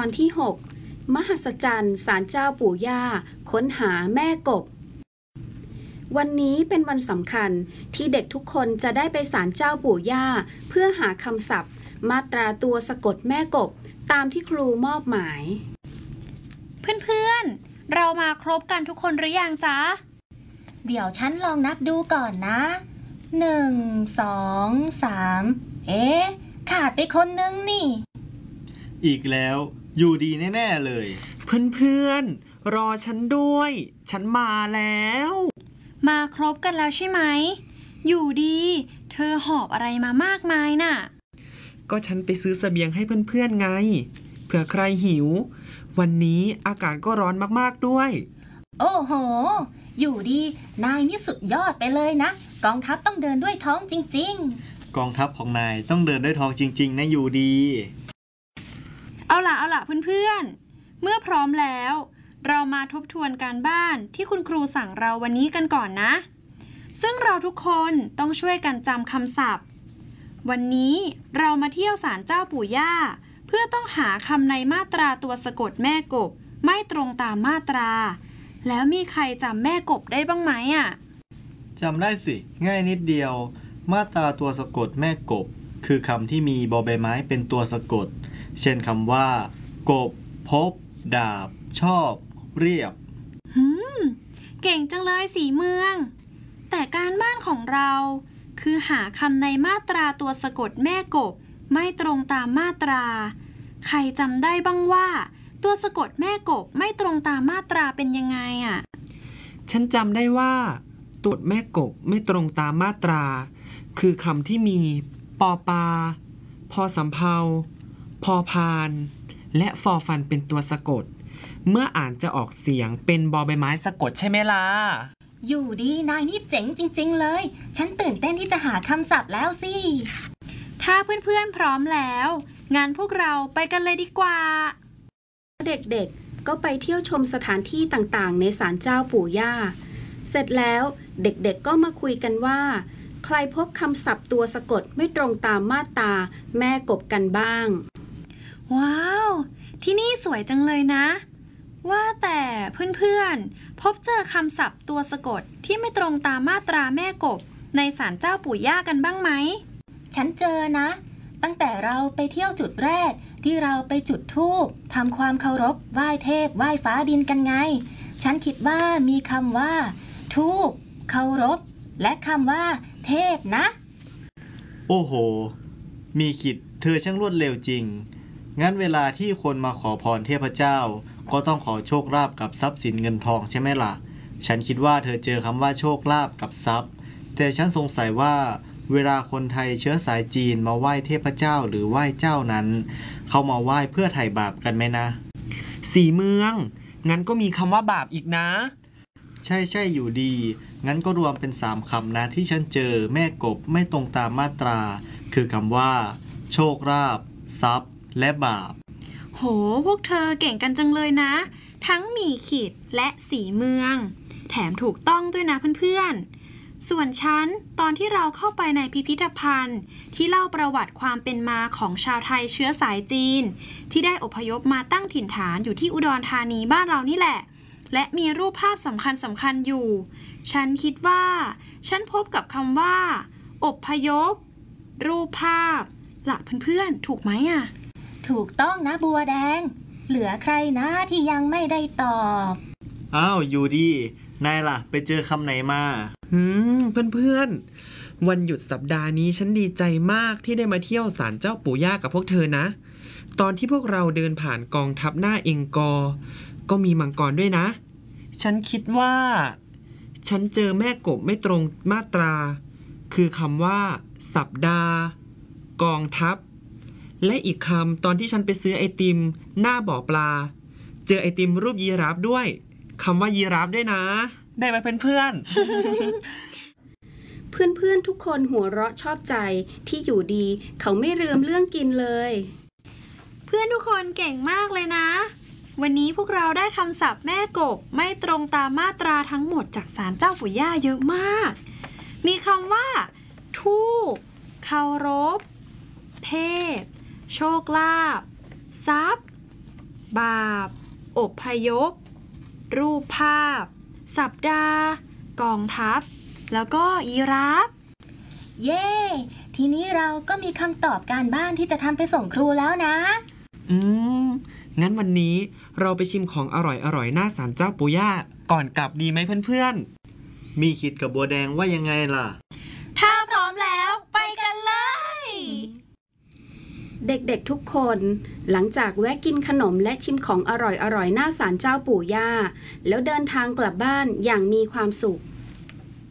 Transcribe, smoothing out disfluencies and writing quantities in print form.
อนที่ 6 มหัศจรรย์ศาลเจ้าปู่ย่าค้นหาแม่กบวันนี้เป็นวันสำคัญที่เด็กทุกคนจะได้ไปศาลเจ้าปู่ย่าเพื่อหาคำศัพท์มาตราตัวสะกดแม่กบตามที่ครูมอบหมายเพื่อนๆเรามาครบกันทุกคนหรือยังจ๊ะเดี๋ยวฉันลองนับดูก่อนนะ1 2 3ขาดไปคนนึงนี่อีกแล้วอยู่ดีแน่ๆเลยเพื่อนๆรอฉันด้วยฉันมาแล้วมาครบกันแล้วใช่ไหมอยู่ดีเธอหอบอะไรมามากมายน่ะก็ฉันไปซื้อเสบียงให้เพื่อนๆไงเผื่อใครหิววันนี้อากาศก็ร้อนมากๆด้วยโอ้โหอยู่ดีนายนี่สุดยอดไปเลยนะกองทัพต้องเดินด้วยท้องจริงๆกองทัพของนายต้องเดินด้วยท้องจริงๆนะอยู่ดีเอาล่ะเพื่อนๆเมื่อพร้อมแล้วเรามาทบทวนการบ้านที่คุณครูสั่งเราวันนี้กันก่อนนะซึ่งเราทุกคนต้องช่วยกันจำคำศัพท์วันนี้เรามาเที่ยวศาลเจ้าปู่ย่าเพื่อต้องหาคำในมาตราตัวสะกดแม่กบไม่ตรงตามมาตราแล้วมีใครจำแม่กบได้บ้างไหมจำได้สิง่ายนิดเดียวมาตราตัวสะกดแม่กบคือคำที่มีบอใบไม้เป็นตัวสะกดเช่นคำว่ากบพบดาบชอบเรียบเก่งจังเลยสีเมืองแต่การบ้านของเราคือหาคำในมาตราตัวสะกดแม่กบไม่ตรงตามมาตราใครจำได้บ้างว่าตัวสะกดแม่กบไม่ตรงตามมาตราเป็นยังไงฉันจำได้ว่าตัวแม่กบไม่ตรงตามมาตราคือคำที่มีปอปาพอสำเภาพอพานและฟอฟันเป็นตัวสะกดเมื่ออ่านจะออกเสียงเป็นบอใบไม้สะกดใช่ไหมล่ะอยู่ดีนายนี่เจ๋งจริงๆเลยฉันตื่นเต้นที่จะหาคำศัพท์แล้วสิถ้าเพื่อนๆพร้อมแล้วงั้นพวกเราไปกันเลยดีกว่าเด็กๆก็ไปเที่ยวชมสถานที่ต่างๆในศาลเจ้าปู่ย่าเสร็จแล้วเด็กๆก็มาคุยกันว่าใครพบคำศัพท์ตัวสะกดไม่ตรงตามมาตราแม่กบกันบ้างว้าวที่นี่สวยจังเลยนะว่าแต่เพื่อนๆพบเจอคำศัพท์ตัวสะกดที่ไม่ตรงตามมาตราแม่กบในศาลเจ้าปู่ย่ากันบ้างไหมฉันเจอนะตั้งแต่เราไปเที่ยวจุดแรกที่เราไปจุดธูปทำความเคารพไหว้เทพไหว้ฟ้าดินกันไงฉันคิดว่ามีคำว่าธูปเคารพและคำว่าเทพนะโอ้โหมีขิดเธอช่างรวดเร็วจริงงั้นเวลาที่คนมาขอพรเทพเจ้าก็ต้องขอโชคลาภกับทรัพย์สินเงินทองใช่ไหมล่ะฉันคิดว่าเธอเจอคำว่าโชคลาภกับทรัพย์แต่ฉันสงสัยว่าเวลาคนไทยเชื้อสายจีนมาไหว้เทพเจ้าหรือไหว้เจ้านั้นเขามาไหว้เพื่อไถ่บาปกันไหมนะสีเมืองงั้นก็มีคำว่าบาปอีกนะใช่อยู่ดีงั้นก็รวมเป็น3คำนะที่ฉันเจอแม่กบไม่ตรงตามมาตราคือคำว่าโชคลาภทรัพย์และบาปโหพวกเธอเก่งกันจังเลยนะทั้งหมี่ขีดและสีเมืองแถมถูกต้องด้วยนะเพื่อนๆส่วนฉันตอนที่เราเข้าไปในพิพิธภัณฑ์ที่เล่าประวัติความเป็นมาของชาวไทยเชื้อสายจีนที่ได้อพยพมาตั้งถิ่นฐานอยู่ที่อุดรธานีบ้านเรานี่แหละและมีรูปภาพสำคัญอยู่ฉันคิดว่าฉันพบกับคำว่าอพยพรูปภาพล่ะเพื่อนๆถูกไหมถูกต้องนะบัวแดงเหลือใครนะที่ยังไม่ได้ตอบอ้าวอยู่ดีนายล่ะไปเจอคำไหนมาเพื่อนๆวันหยุดสัปดาห์นี้ฉันดีใจมากที่ได้มาเที่ยวศาลเจ้าปู่ย่ากับพวกเธอนะตอนที่พวกเราเดินผ่านกองทัพหน้าเองกอก็มีมังกรด้วยนะฉันคิดว่าฉันเจอแม่กบไม่ตรงมาตราคือคำว่าสัปดาห์กองทัพและอีกคำตอนที่ฉันไปซื้อไอติมหน้าบ่อปลาเจอไอติมรูปยีราฟด้วยคำว่ายีราฟด้วยนะได้ไหมเพื่อนเพื่อนๆทุกคนหัวเราะชอบใจที่อยู่ดีเขาไม่ลืมเรื่องกินเลยเพื่อนทุกคนเก่งมากเลยนะวันนี้พวกเราได้คำศัพท์แม่กบไม่ตรงตามมาตราทั้งหมดจากศาลเจ้าปู่ย่าเยอะมากมีคำว่าธูปเคารพเทพโชคลาภทรัพย์บาปอพยพรูปภาพ สัปดาห์ กองทัพ แล้วก็ยีราฟเย้ ทีนี้เราก็มีคำตอบการบ้านที่จะทำไปส่งครูแล้วนะงั้นวันนี้เราไปชิมของอร่อยๆหน้าศาลเจ้าปู่ย่าก่อนกลับดีไหมเพื่อนๆมีขิดกับบัวแดงว่ายังไงล่ะถ้าพร้อมแล้วไปกันเลยเด็กๆทุกคนหลังจากแวะกินขนมและชิมของอร่อยๆหน้าศาลเจ้าปู่ย่าแล้วเดินทางกลับบ้านอย่างมีความสุข